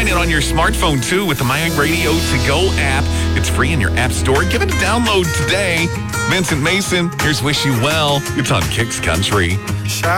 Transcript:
find it on your smartphone, too, with the My Radio To Go app. It's free in your app store. Give it a download today. Vincent Mason, here's Wish You Well. It's on Kicks Country.